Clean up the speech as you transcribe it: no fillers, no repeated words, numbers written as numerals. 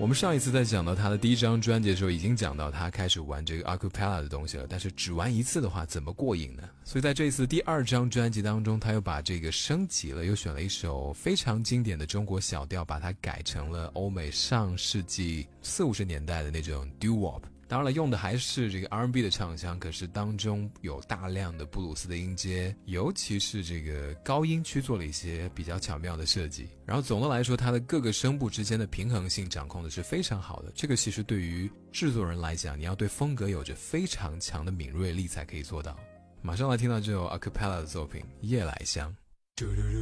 我们上一次在讲到他的第一张专辑的时候，已经讲到他开始玩这个 acapella 的东西了，但是只玩一次的话怎么过瘾呢？所以在这一次第二张专辑当中，他又把这个升级了，又选了一首非常经典的中国小调，把它改成了欧美上世纪40-50年代的那种 doo-wop。当然了，用的还是这个 R&B 的唱腔，可是当中有大量的布鲁斯的音阶，尤其是这个高音区做了一些比较巧妙的设计。然后总的来说，它的各个声部之间的平衡性掌控的是非常好的。这个其实对于制作人来讲，你要对风格有着非常强的敏锐力才可以做到。马上来听到这首 acapella 的作品《夜来香》。